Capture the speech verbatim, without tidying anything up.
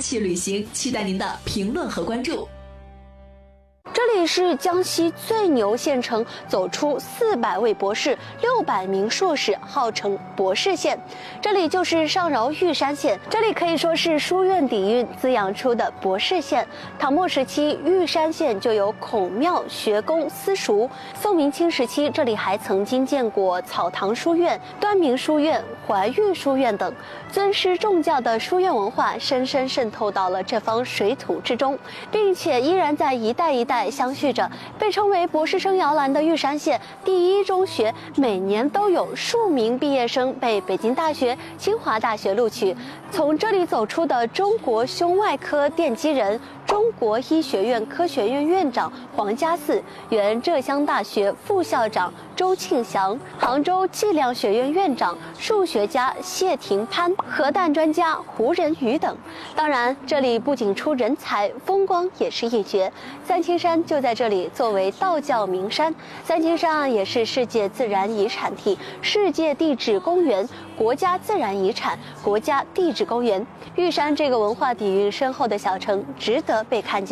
气旅行，期待您的评论和关注。 这里是江西最牛县城，走出四百位博士、六百名硕士，号称博士县。这里就是上饶玉山县，这里可以说是书院底蕴滋养出的博士县。唐末时期，玉山县就有孔庙、学宫、私塾；宋明清时期，这里还曾经建过草堂书院、端明书院、怀玉书院等。尊师重教的书院文化深深渗透到了这方水土之中，并且依然在一代一代相续着。被称为博士生摇篮的玉山县第一中学，每年都有数名毕业生被北京大学、清华大学录取。从这里走出的中国胸外科奠基人、中国医学院科学院院长黄嘉嗣，原浙江大学副校长周庆祥，杭州计量学院院长、数学家谢廷潘，核弹专家胡仁宇等。当然，这里不仅出人才，风光也是一绝。三清山就在这里作为道教名山，三清山啊也是世界自然遗产体、世界地质公园、国家自然遗产、国家地质公园。玉山这个文化底蕴深厚的小城，值得被看见。